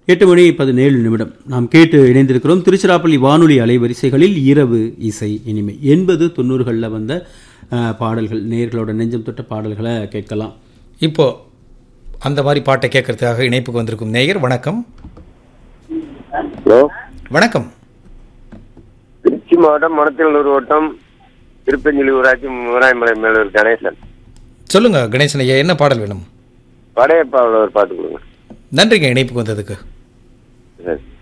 8:17 நாம் கேட்டு இணைந்திருக்கிறோம். திருச்சிராப்பள்ளி வானொலி அலைவரிசைகளில் இரவு இசை இனிமை 80-90களில் வந்த பாடல்கள், நேயர்களோட நெஞ்சம் தொட்ட பாடல்களை கேட்கலாம். இப்போ அந்த மாதிரி பாட்டை கேட்கறதுக்காக இணைப்புக்கு வந்திருக்கும் நேயர். வணக்கம். ஹலோ, வணக்கம். திருச்சி மாவட்டம் மணத்திலூர் வட்டம் திருப்பஞ்சலி ஊராட்சி முராயமலை மேலூர் கணேசன். சொல்லுங்க கணேசன் ஐயா, என்ன பாடல் வேணும்? படையப்பாவில் ஒரு பாட்டு கொடுங்க. நன்றிங்க இணைப்புக்கு வந்ததுக்கு. சரி.